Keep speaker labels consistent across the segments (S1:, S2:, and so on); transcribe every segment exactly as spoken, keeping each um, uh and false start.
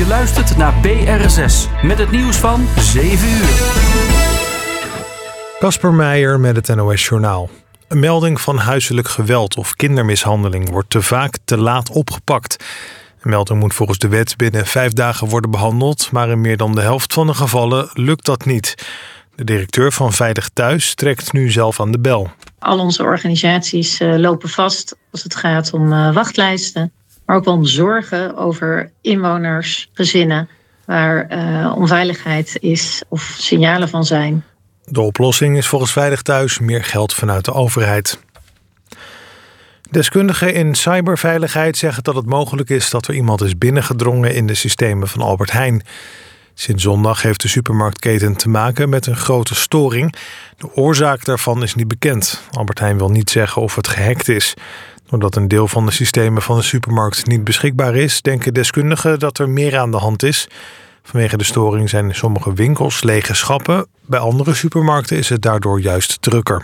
S1: Je luistert naar B R zes met het nieuws van zeven uur.
S2: Kasper Meijer met het N O S Journaal. Een melding van huiselijk geweld of kindermishandeling wordt te vaak te laat opgepakt. Een melding moet volgens de wet binnen vijf dagen worden behandeld, maar in meer dan de helft van de gevallen lukt dat niet. De directeur van Veilig Thuis trekt nu zelf aan de bel.
S3: Al onze organisaties uh, lopen vast als het gaat om uh, wachtlijsten, maar ook wel om zorgen over inwoners, gezinnen waar uh, onveiligheid is of signalen van zijn.
S2: De oplossing is volgens Veilig Thuis meer geld vanuit de overheid. Deskundigen in cyberveiligheid zeggen dat het mogelijk is dat er iemand is binnengedrongen in de systemen van Albert Heijn. Sinds zondag heeft de supermarktketen te maken met een grote storing. De oorzaak daarvan is niet bekend. Albert Heijn wil niet zeggen of het gehackt is. Doordat een deel van de systemen van de supermarkt niet beschikbaar is, denken deskundigen dat er meer aan de hand is. Vanwege de storing zijn in sommige winkels lege schappen. Bij andere supermarkten is het daardoor juist drukker.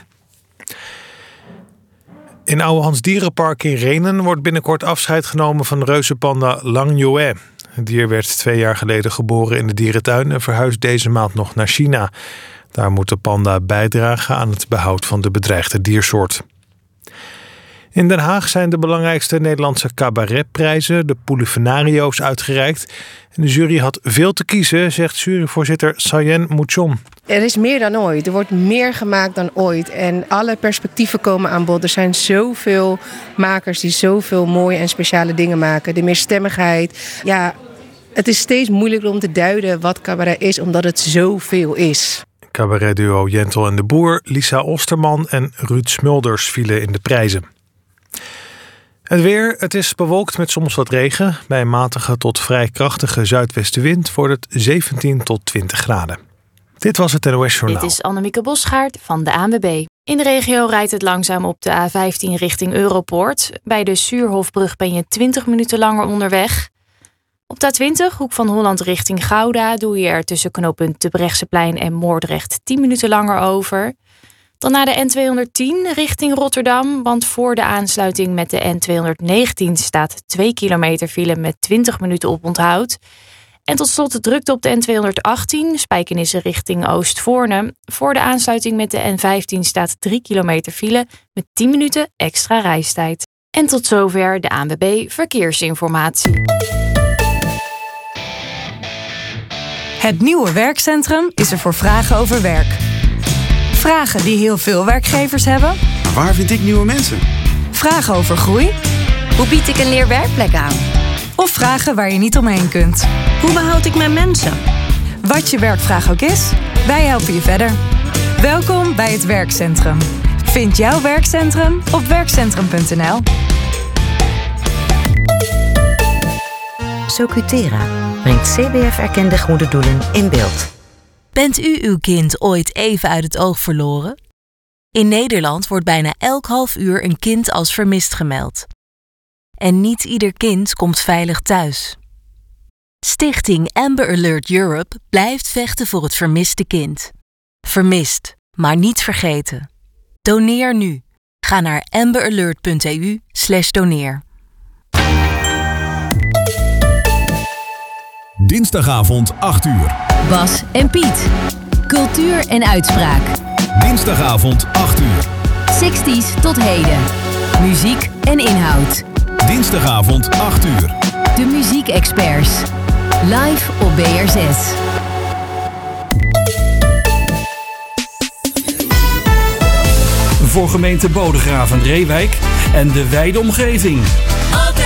S2: In Ouwehands Dierenpark in Rhenen wordt binnenkort afscheid genomen van reuzenpanda Lang Yoe. Het dier werd twee jaar geleden geboren in de dierentuin en verhuist deze maand nog naar China. Daar moet de panda bijdragen aan het behoud van de bedreigde diersoort. In Den Haag zijn de belangrijkste Nederlandse cabaretprijzen, de Polifenario's, uitgereikt. En de jury had veel te kiezen, zegt juryvoorzitter Sayen Mouchon.
S4: Er is meer dan ooit. Er wordt meer gemaakt dan ooit. En alle perspectieven komen aan bod. Er zijn zoveel makers die zoveel mooie en speciale dingen maken. De meerstemmigheid. Ja, het is steeds moeilijker om te duiden wat cabaret is, omdat het zoveel is.
S2: Cabaretduo Jentel en de Boer, Lisa Osterman en Ruud Smulders vielen in de prijzen. Het weer, het is bewolkt met soms wat regen. Bij een matige tot vrij krachtige zuidwestenwind wordt het zeventien tot twintig graden. Dit was het N O S Journaal.
S5: Dit is Annemieke Bosgaard van de A N W B. In de regio rijdt het langzaam op de A vijftien richting Europoort. Bij de Suurhofbrug ben je twintig minuten langer onderweg. Op de A twintig, hoek van Holland richting Gouda, doe je er tussen knooppunt Debrechtseplein en Moordrecht tien minuten langer over. Dan naar de N tweehonderdtien richting Rotterdam, want voor de aansluiting met de N tweehonderdnegentien staat twee kilometer file met twintig minuten oponthoud. En tot slot de drukte op de N tweehonderdachttien, Spijkenisse richting Oostvoorne. Voor de aansluiting met de N vijftien staat drie kilometer file met tien minuten extra reistijd. En tot zover de A N W B Verkeersinformatie.
S6: Het nieuwe werkcentrum is er voor vragen over werk. Vragen die heel veel werkgevers hebben.
S7: Maar waar vind ik nieuwe mensen?
S6: Vragen over groei.
S8: Hoe bied ik een leerwerkplek aan?
S6: Of vragen waar je niet omheen kunt.
S8: Hoe behoud ik mijn mensen?
S6: Wat je werkvraag ook is, wij helpen je verder. Welkom bij het werkcentrum. Vind jouw werkcentrum op werkcentrum punt n l.
S9: Socutera brengt C B F-erkende goede doelen in beeld.
S10: Bent u uw kind ooit even uit het oog verloren? In Nederland wordt bijna elk half uur een kind als vermist gemeld. En niet ieder kind komt veilig thuis. Stichting Amber Alert Europe blijft vechten voor het vermiste kind. Vermist, maar niet vergeten. Doneer nu. Ga naar amberalert punt e u slash doneer.
S11: Dinsdagavond acht uur.
S12: Bas en Piet. Cultuur en uitspraak.
S11: Dinsdagavond acht uur.
S12: zestig's tot heden. Muziek en inhoud.
S11: Dinsdagavond acht uur.
S12: De muziekexperts. Live op B R zes.
S1: Voor gemeente Bodegraven-Reewijk en de wijde omgeving.